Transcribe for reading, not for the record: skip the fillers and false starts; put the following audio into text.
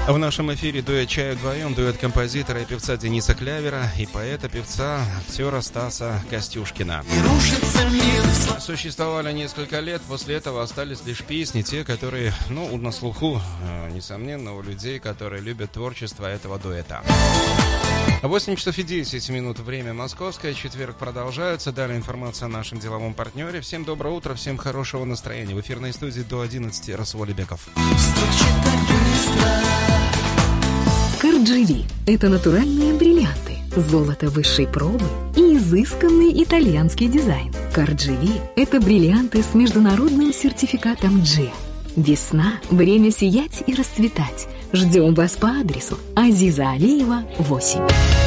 В нашем эфире дуэт «Чаю вдвоем», дуэт композитора и певца Дениса Клявера и поэта-певца, актера Стаса Костюшкина. Существовали несколько лет, после этого остались лишь песни, те, которые, на слуху, несомненно, у людей, которые любят творчество этого дуэта. 8 часов и 10 минут, время московское, четверг продолжается. Далее информация о нашем деловом партнере. Всем доброе утро, всем хорошего настроения. В эфирной студии до 11 Расул Алибеков. Карджи – это натуральные бриллианты, золото высшей пробы и изысканный итальянский дизайн. Карджи – это бриллианты с международным сертификатом G. Весна – время сиять и расцветать. Ждем вас по адресу Азиза Алиева, 8.